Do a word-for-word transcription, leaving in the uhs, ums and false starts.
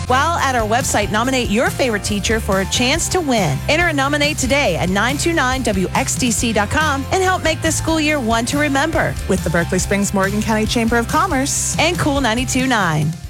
While at our website, nominate your favorite teacher for a chance to win. Enter and nominate today at nine two nine W X D C dot com and help make this school year one to remember. With the Berkeley Springs Morgan County Chamber of Commerce and Cool ninety-two point nine.